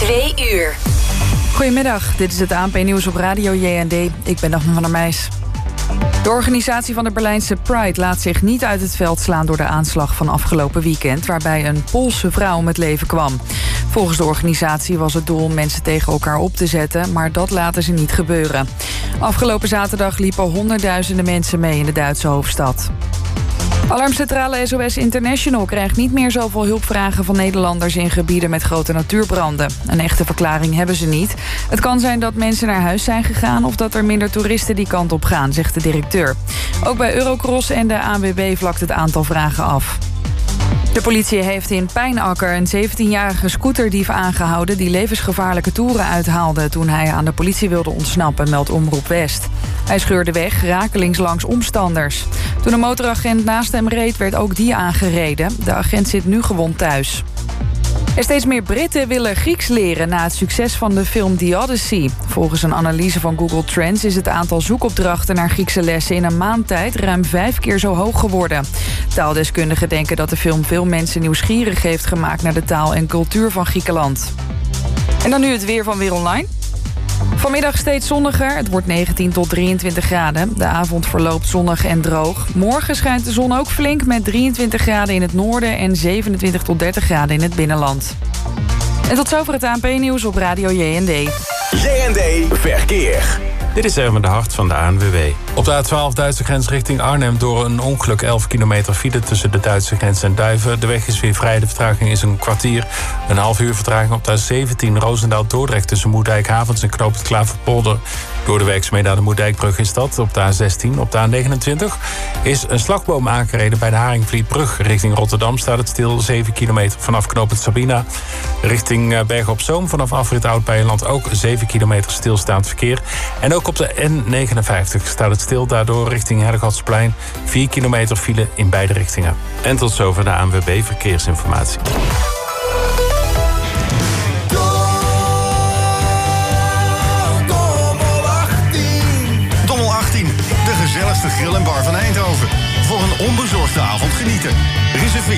2 uur. Goedemiddag, dit is het ANP-nieuws op Radio JND. Ik ben Daphne van der Meijs. De organisatie van de Berlijnse Pride laat zich niet uit het veld slaan door de aanslag van afgelopen weekend, waarbij een Poolse vrouw om het leven kwam. Volgens de organisatie was het doel om mensen tegen elkaar op te zetten, maar dat laten ze niet gebeuren. Afgelopen zaterdag liepen honderdduizenden mensen mee in de Duitse hoofdstad. Alarmcentrale SOS International krijgt niet meer zoveel hulpvragen van Nederlanders in gebieden met grote natuurbranden. Een echte verklaring hebben ze niet. Het kan zijn dat mensen naar huis zijn gegaan of dat er minder toeristen die kant op gaan, zegt de directeur. Ook bij Eurocross en de ANWB vlakt het aantal vragen af. De politie heeft in Pijnakker een 17-jarige scooterdief aangehouden die levensgevaarlijke toeren uithaalde toen hij aan de politie wilde ontsnappen, meldt Omroep West. Hij scheurde weg, rakelings langs omstanders. Toen een motoragent naast hem reed, werd ook die aangereden. De agent zit nu gewond thuis. Er steeds meer Britten willen Grieks leren na het succes van de film The Odyssey. Volgens een analyse van Google Trends is het aantal zoekopdrachten naar Griekse lessen in een maand tijd ruim 5 keer zo hoog geworden. Taaldeskundigen denken dat de film veel mensen nieuwsgierig heeft gemaakt naar de taal en cultuur van Griekenland. En dan nu het weer van Weer Online. Vanmiddag steeds zonniger, het wordt 19 tot 23 graden. De avond verloopt zonnig en droog. Morgen schijnt de zon ook flink met 23 graden in het noorden en 27 tot 30 graden in het binnenland. En tot zover het ANP-nieuws op Radio JND. JND Verkeer. Dit is Erwin de Hart van de ANWB. Op de A12 Duitse grens richting Arnhem door een ongeluk 11 kilometer file tussen de Duitse grens en Duiven. De weg is weer vrij, de vertraging is een kwartier. Een half uur vertraging op de A17 Roosendaal-Dordrecht tussen Moerdijk-Havens en Knoop het Klaverpolder. Door de werkzaamheden aan de Moerdijkbrug is dat op de A16. Op de A29 is een slagboom aangereden bij de Haringvlietbrug. Richting Rotterdam staat het stil 7 kilometer vanaf Knoop het Sabina. Richting Bergen op Zoom vanaf afrit Oud-Beijerland ook 7 kilometer stilstaand verkeer. En ook op de N59 staat het stil, daardoor richting Herregotsplein 4 kilometer file in beide richtingen. En tot zover de ANWB Verkeersinformatie. Dommel 18, de gezelligste grill en bar van Eindhoven. Voor een onbezorgde avond genieten. Reserveer